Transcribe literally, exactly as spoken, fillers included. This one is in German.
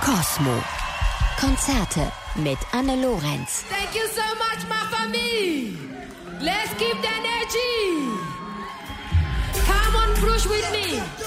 Cosmo. Konzerte mit Anne Lorenz. Thank you so much, my family. Let's keep the energy. Come on, brush with me.